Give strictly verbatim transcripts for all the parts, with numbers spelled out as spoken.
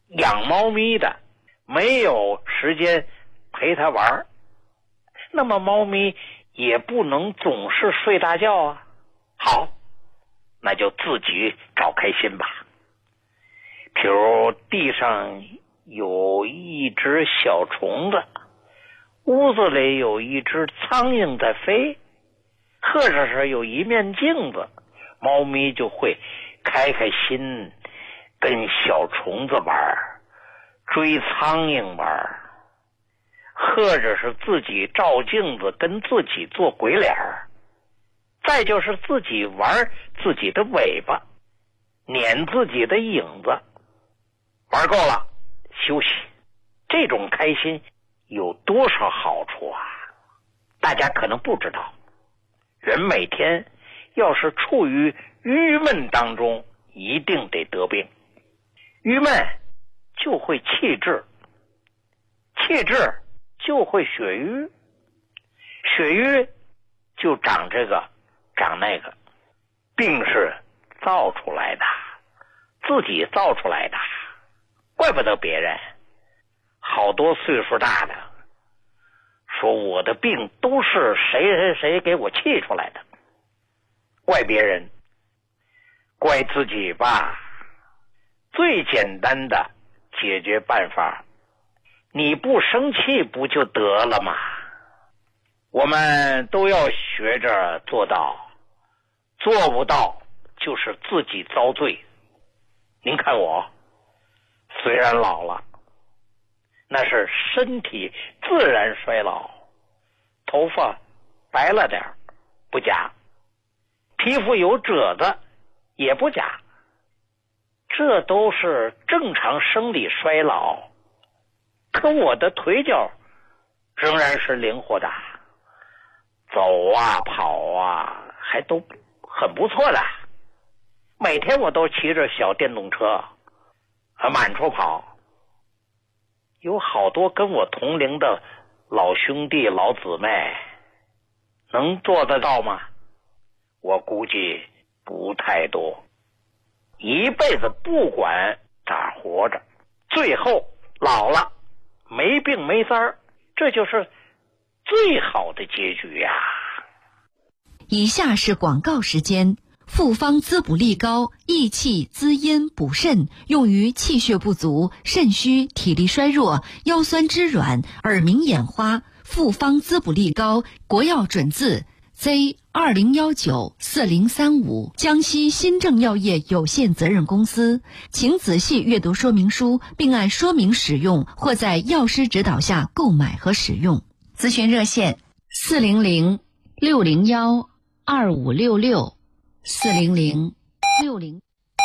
养猫咪的没有时间陪它玩，那么猫咪也不能总是睡大觉啊。好，那就自己找开心吧。比如地上有一只小虫子，屋子里有一只苍蝇在飞，或者是有一面镜子，猫咪就会开开心跟小虫子玩，追苍蝇玩，或者是自己照镜子跟自己做鬼脸，再就是自己玩自己的尾巴，撵自己的影子。玩够了休息，这种开心有多少好处啊？大家可能不知道，人每天要是处于郁闷当中，一定得得病。郁闷就会气滞，气滞就会血瘀，血瘀就长这个长那个，病是造出来的，自己造出来的，怪不得别人。好多岁数大的说我的病都是谁谁谁给我气出来的，怪别人，怪自己吧。最简单的解决办法，你不生气不就得了吗？我们都要学着做到，做不到就是自己遭罪。您看我虽然老了，那是身体自然衰老，头发白了点不假，皮肤有褶子也不假，这都是正常生理衰老。可我的腿脚仍然是灵活的，走啊跑啊还都很不错的，每天我都骑着小电动车满处跑。有好多跟我同龄的老兄弟老姊妹能做得到吗？我估计不太多。一辈子不管咋活着，最后老了没病没灾儿，这就是最好的结局呀。 以下是广告时间。复方滋补力高，益气滋阴补肾，用于气血不足、肾虚、体力衰弱、腰酸肢软、耳鸣眼花。复方滋补力高，国药准字 Z 二零一九四零三五，江西新正药业有限责任公司。请仔细阅读说明书，并按说明使用，或在药师指导下购买和使用。咨询热线：四零零六零幺二五六六。四零零六零。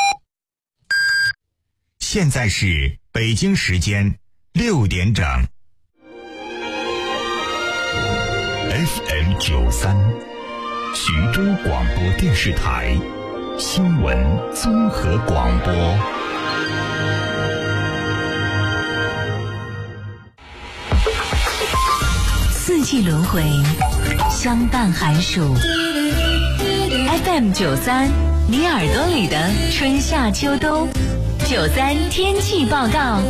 现在是北京时间六点整。F M 九三，徐州广播电视台新闻综合广播。 四季轮回，相伴寒暑。F M 九三，你耳朵里的春夏秋冬。九三天气报告，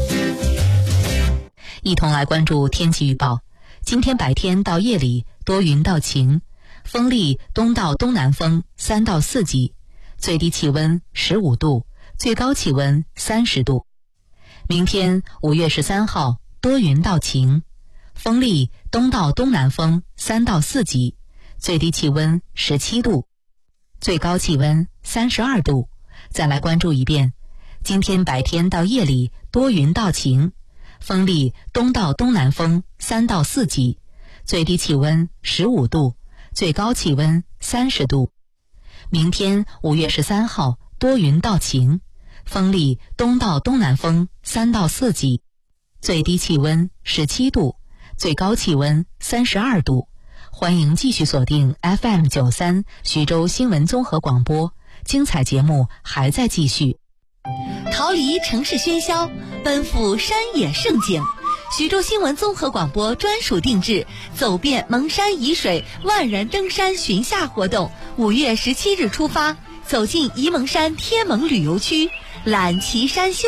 一同来关注天气预报。今天白天到夜里多云到晴，风力东到东南风三到四级，最低气温十五度，最高气温三十度。明天五月十三号多云到晴，风力东到东南风三到四级，最低气温十七度，最高气温三十二度。再来关注一遍，今天白天到夜里多云到晴，风力东到东南风三到四级，最低气温十五度，最高气温三十度。明天五月十三号多云到晴，风力东到东南风三到四级，最低气温十七度，最高气温三十二度。欢迎继续锁定 F M 九三 徐州新闻综合广播，精彩节目还在继续。 逃离城市喧嚣，奔赴山野胜景。徐州新闻综合广播专属定制走遍蒙山沂水万人登山巡夏活动，五月十七日出发，走进沂蒙山天蒙旅游区，览奇山秀